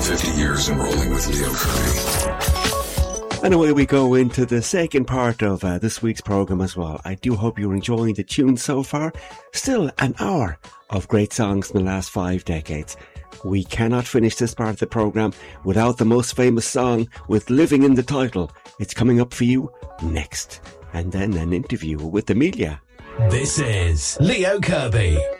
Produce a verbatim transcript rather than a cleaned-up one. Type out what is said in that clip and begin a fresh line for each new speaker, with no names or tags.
fifty years and rolling with Leo Kirby.
And away we go into the second part of uh, this week's programme as well. I do hope you're enjoying the tunes so far. Still an hour of great songs in the last five decades. We cannot finish this part of the programme without the most famous song with Living in the title. It's coming up for you next. And then an interview with Amelia.
This is Leo Kirby.